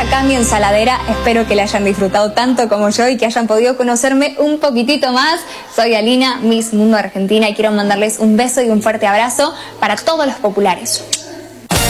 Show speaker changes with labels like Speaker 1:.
Speaker 1: acá mi ensaladera. Espero que la hayan disfrutado tanto como yo y que hayan podido conocerme un poquitito más. Soy Alina, Miss Mundo Argentina, y quiero mandarles un beso y un fuerte abrazo para todos los populares.